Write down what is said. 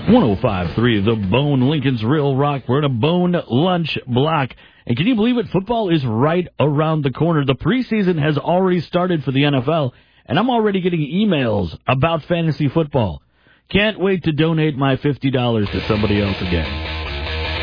105.3 The Bone, Lincoln's Real Rock. We're in a Bone lunch block. And can you believe it? Football is right around the corner. The preseason has already started for the NFL, and I'm already getting emails about fantasy football. Can't wait to donate my $50 to somebody else again.